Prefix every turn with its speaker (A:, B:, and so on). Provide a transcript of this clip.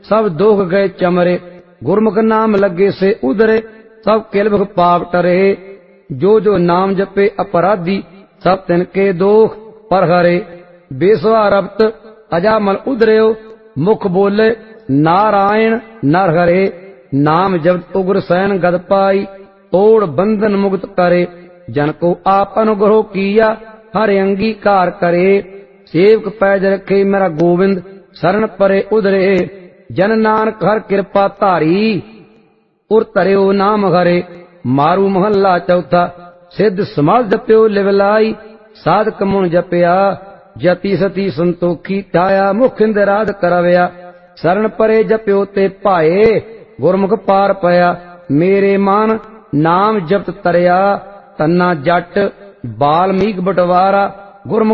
A: सब दुख गए चमरे। गुरमुख नाम लगे से उधरे, सब किलबिख पाप टरे। जो जो नाम जपे अपराधी, सब तिनके दोख पर हरे। बेसवा रब्त अजामल उधर्यो, मुख बोले नारायण नर हरे। नाम जब उग्र सैन गद पाई, तोड़ बंधन मुक्त करे। जन को आप अनुग्रह किया, हर अंगीकार करे। सेवक पैज रखे मेरा गोविंद, शरण परे उधरे। जन नानक हर कृपा धारी, उर तरियो नाम हरे। मारू महला चौथा। सिद्ध समाज जप्यो लिवलाई, साधक मुन जपया। जति सती संतोखी ध्याया, मुख इंदराध करवया। शरण परे जप्यो ते पाए, गुरमुख पार पया। मेरे मन नाम जपत तरया, तन्ना जट बाल्मीक बटवारा। गुरमुख